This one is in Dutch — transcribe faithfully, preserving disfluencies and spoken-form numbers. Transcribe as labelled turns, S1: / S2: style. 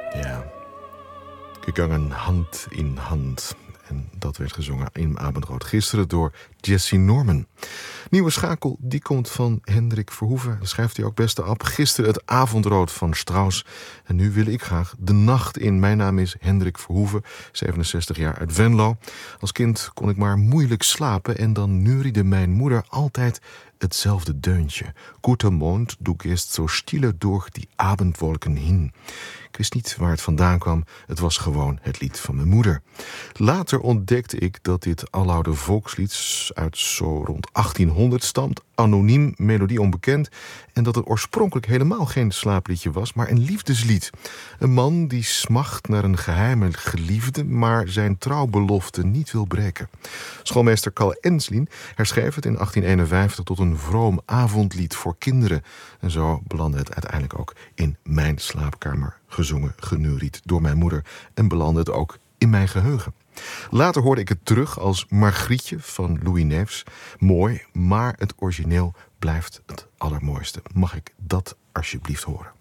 S1: Ja, gegangen hand in hand. En dat werd gezongen in Abendrood gisteren door Jessye Norman. Nieuwe schakel, die komt van Hendrik Verhoeven. Dan schrijft hij ook beste ab. Gisteren het Avondrood van Strauss. En nu wil ik graag de nacht in. Mijn naam is Hendrik Verhoeven, zevenenzestig jaar uit Venlo. Als kind kon ik maar moeilijk slapen en dan neuriede mijn moeder altijd hetzelfde deuntje. Gute Mond, du gehst so stille durch die Abendwolken hin. Ik wist niet waar het vandaan kwam. Het was gewoon het lied van mijn moeder. Later ontdekte ik dat dit aloude volkslied uit zo rond achttienhonderd stamt. Anoniem, melodie onbekend. En dat het oorspronkelijk helemaal geen slaapliedje was, maar een liefdeslied. Een man die smacht naar een geheime geliefde, maar zijn trouwbelofte niet wil breken. Schoolmeester Carl Enslin herschreef het in achttien eenenvijftig tot een vroom avondlied voor kinderen. En zo belandde het uiteindelijk ook in mijn slaapkamer, gezongen, geneuried door mijn moeder, en belandde het ook in mijn geheugen. Later hoorde ik het terug als Margrietje van Louis Neefs. Mooi, maar het origineel blijft het allermooiste. Mag ik dat alsjeblieft horen?